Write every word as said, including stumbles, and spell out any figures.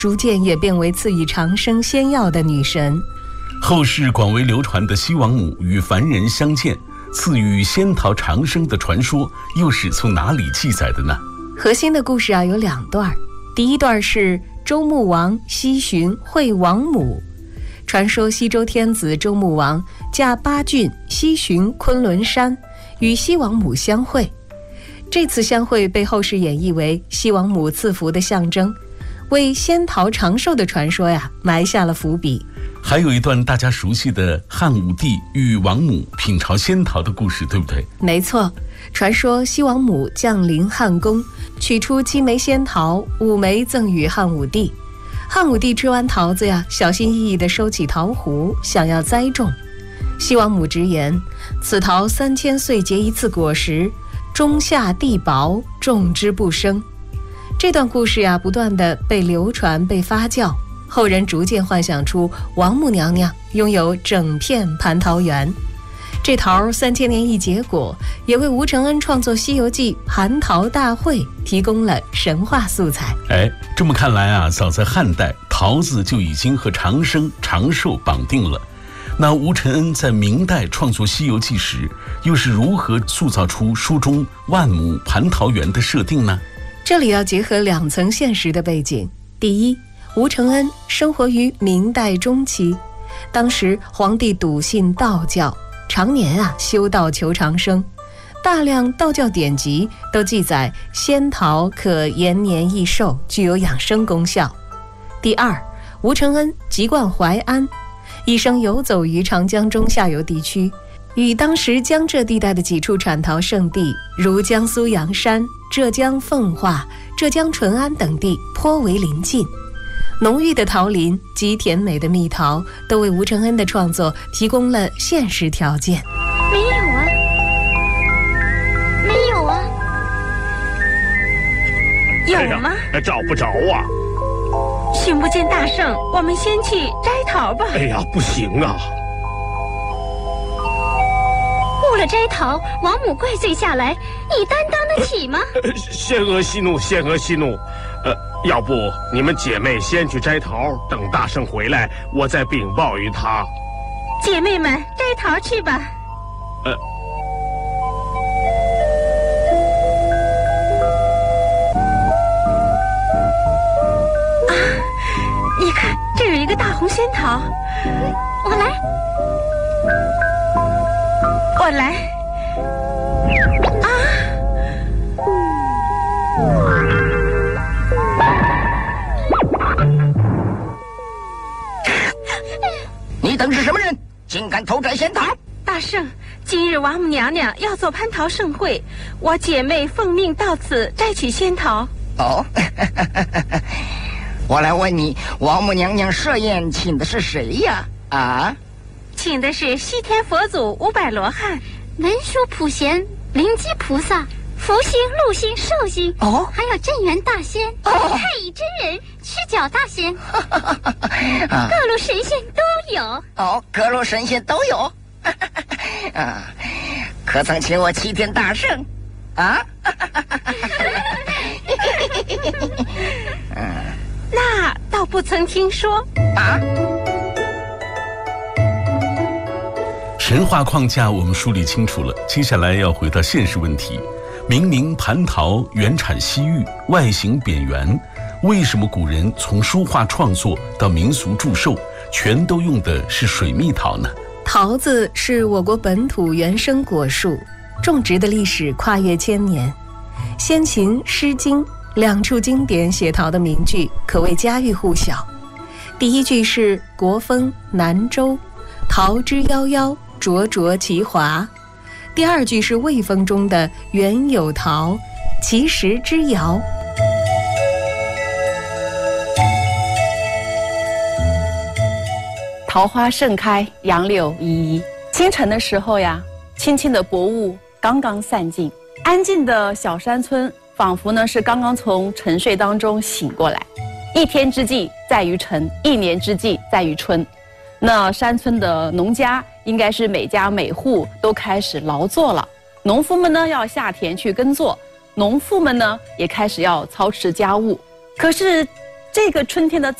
逐渐也变为赐予长生仙药的女神。 后世广为流传的西王母与凡人相见，赐予仙桃长生的传说，又是从哪里记载的呢？ 核心的故事啊有两段，第一段是周穆王西巡会王母。传说西周天子周穆王驾八骏西巡昆仑山，与西王母相会。这次相会被后世演绎为西王母赐福的象征，为仙桃长寿的传说呀埋下了伏笔。 还有一段大家熟悉的汉武帝与王母品尝仙桃的故事，对不对？ 没错，传说西王母降临汉宫，取出七枚仙桃，五枚赠予汉武帝。汉武帝吃完桃子呀，小心翼翼地收起桃核，想要栽种。西王母直言：此桃三千岁结一次果实，中下地薄，种之不生。这段故事呀，不断地被流传、被发酵，后人逐渐幻想出王母娘娘拥有整片蟠桃园。这桃三千年一结果，也为吴承恩创作《西游记》蟠桃大会提供了神话素材。 哎，这么看来啊，早在汉代，桃子就已经和长生长寿绑定了。那吴承恩在明代创作《西游记》时，又是如何塑造出书中万亩蟠桃园的设定呢？ 这里要结合两层现实的背景。第一，吴承恩生活于明代中期，当时皇帝笃信道教，常年啊修道求长生，大量道教典籍都记载仙桃可延年益寿，具有养生功效。第二，吴承恩籍贯淮安，一生游走于长江中下游地区，与当时江浙地带的几处产桃圣地，如江苏阳山、浙江奉化、浙江淳安等地颇为邻近。浓郁的桃林及甜美的蜜桃，都为吴承恩的创作提供了现实条件。 没有啊，没有啊，有吗？ 哎、找不着啊。 寻不见大圣，我们先去摘桃吧。 哎呀，不行啊！ 误了摘桃，王母怪罪下来，你担当得起吗？ 呃、仙娥息怒，仙娥息怒。呃，要不你们姐妹先去摘桃，等大圣回来，我再禀报于他。 姐妹们，摘桃去吧。 呃。 啊，你看，这有一个大红仙桃，我来，我来。啊！ 你等是什么人？竟敢偷摘仙桃！ 大圣，今日王母娘娘要做蟠桃盛会，我姐妹奉命到此摘取仙桃。 哦，我来问你，王母娘娘设宴请的是谁呀？啊？ 请的是西天佛祖五百罗汉、 文殊普贤、灵基菩萨、福星、禄星、寿星， 哦， 还有镇元大仙、 哦、 太乙真人、赤脚大仙，啊、各路神仙都有。 哦，各路神仙都有。啊，可曾请我齐天大圣？啊？ 那倒不曾听说。 啊？ 神话框架我们梳理清楚了，接下来要回到现实问题。明明蟠桃原产西域，外形扁圆，为什么古人从书画创作到民俗祝寿，全都用的是水蜜桃呢？ 桃子是我国本土原生果树，种植的历史跨越千年。先秦《诗经》两处经典写桃的名句可谓家喻户晓。第一句是国风南州，桃之夭夭，灼灼其华。第二句是魏风中的原有桃，其实之遥。 桃花盛开，杨柳依依。清晨的时候呀，轻轻的薄雾刚刚散尽，安静的小山村仿佛呢是刚刚从沉睡当中醒过来。一天之计在于晨，一年之计在于春。那山村的农家应该是每家每户都开始劳作了，农夫们呢要下田去耕作，农妇们呢也开始要操持家务。可是这个春天的